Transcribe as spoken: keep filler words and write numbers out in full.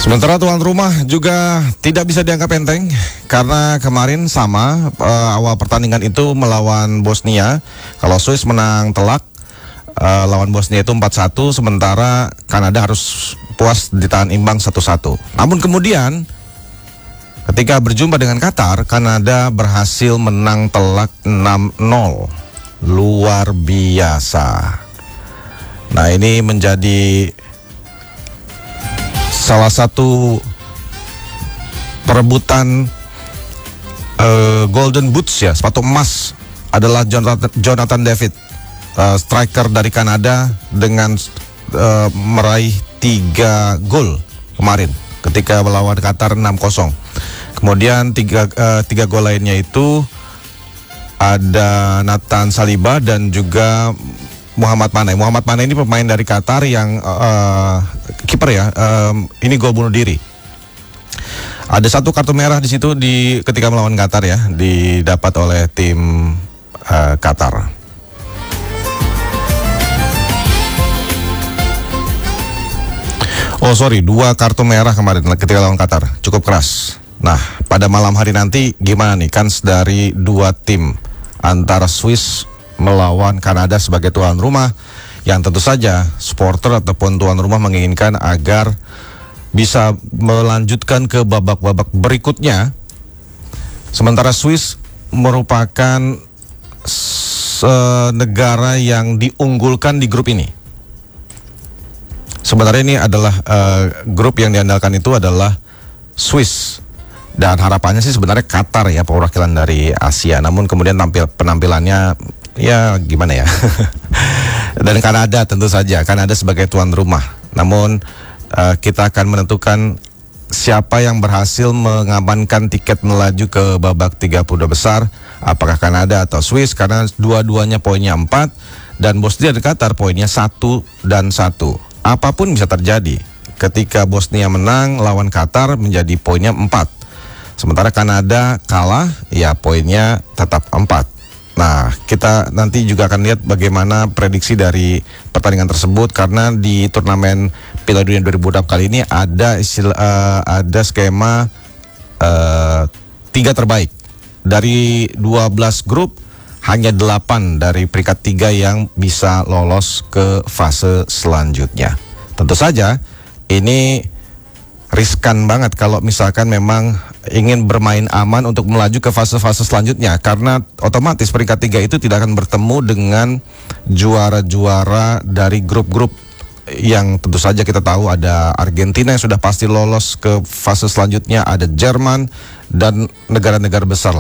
Sementara tuan rumah juga tidak bisa dianggap enteng karena kemarin sama uh, awal pertandingan itu melawan Bosnia. Kalau Swiss menang telak uh, lawan Bosnia itu empat satu, sementara Kanada harus puas ditahan imbang satu satu. Namun kemudian ketika berjumpa dengan Qatar, Kanada berhasil menang telak enam nol. Luar biasa. Nah, ini menjadi salah satu perebutan uh, Golden Boots ya, sepatu emas adalah Jonathan, Jonathan David, uh, striker dari Kanada dengan uh, meraih tiga gol kemarin ketika melawan Qatar enam kosong. Kemudian tiga, uh, tiga gol lainnya itu ada Nathan Saliba dan juga Muhammad Mane. Muhammad Mane ini pemain dari Qatar yang uh, kiper ya. Um, ini gol bunuh diri. Ada satu kartu merah di situ di ketika melawan Qatar ya, didapat oleh tim uh, Qatar. Oh sorry, dua kartu merah kemarin ketika lawan Qatar, cukup keras. Nah, pada malam hari nanti gimana nih kans dari dua tim antara Swiss melawan Kanada sebagai tuan rumah, yang tentu saja supporter ataupun tuan rumah menginginkan agar bisa melanjutkan ke babak-babak berikutnya. Sementara Swiss merupakan negara yang diunggulkan di grup ini. Sebenarnya ini adalah uh, grup yang diandalkan itu adalah Swiss. Dan harapannya sih sebenarnya Qatar ya, perwakilan dari Asia. Namun kemudian tampil penampilannya ya gimana ya. Dan Kanada tentu saja, Kanada sebagai tuan rumah. Namun uh, kita akan menentukan siapa yang berhasil mengamankan tiket melaju ke babak tiga puluh dua besar, apakah Kanada atau Swiss, karena dua-duanya poinnya empat dan Bosnia dan Qatar poinnya satu dan satu. Apapun bisa terjadi. Ketika Bosnia menang lawan Qatar menjadi poinnya empat. Sementara Kanada kalah, ya poinnya tetap empat. Nah, kita nanti juga akan lihat bagaimana prediksi dari pertandingan tersebut, karena di turnamen Piala Dunia dua ribu dua puluh kali ini ada istilah, uh, ada skema uh, tiga terbaik. Dari dua belas grup, hanya delapan dari peringkat tiga yang bisa lolos ke fase selanjutnya. Tentu saja ini riskan banget kalau misalkan memang ingin bermain aman untuk melaju ke fase-fase selanjutnya, karena otomatis peringkat tiga itu tidak akan bertemu dengan juara-juara dari grup-grup yang tentu saja kita tahu ada Argentina yang sudah pasti lolos ke fase selanjutnya, ada Jerman dan negara-negara besar